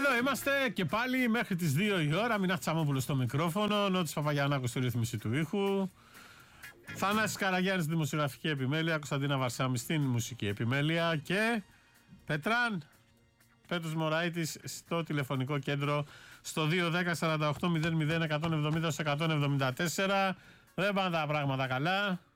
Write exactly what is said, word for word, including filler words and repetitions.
Εδώ είμαστε και πάλι μέχρι τις δύο η ώρα. Μινά Τσαμόπουλος στο μικρόφωνο, Νότης Παπαγιαννάκος στη ρύθμιση του ήχου, Θανάσης Καραγιάννης στη δημοσιογραφική επιμέλεια, Κωνσταντίνα Βαρσάμι στην μουσική επιμέλεια και Πετράν Πέτρος Μωραΐτης στο τηλεφωνικό κέντρο στο δύο δέκα σαράντα οκτώ μηδέν μηδέν εκατόν εβδομήντα εκατόν εβδομήντα τέσσερα. Δεν πάνε τα πράγματα καλά.